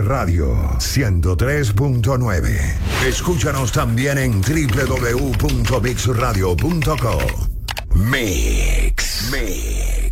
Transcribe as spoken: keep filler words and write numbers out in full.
Radio ciento tres punto nueve. Escúchanos también en doble u doble u doble u punto mix radio punto com. Mix. Mix.